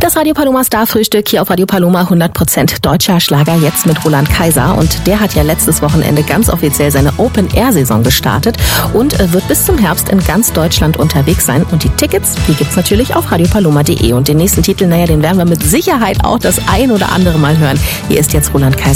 Das Radio Paloma Starfrühstück hier auf Radio Paloma, 100% deutscher Schlager, jetzt mit Roland Kaiser. Und der hat ja letztes Wochenende ganz offiziell seine Open-Air-Saison gestartet und wird bis zum Herbst in ganz Deutschland unterwegs sein. Und die Tickets, die gibt's natürlich auf radiopaloma.de. Und den nächsten Titel, den werden wir mit Sicherheit auch das ein oder andere Mal hören. Hier ist jetzt Roland Kaiser.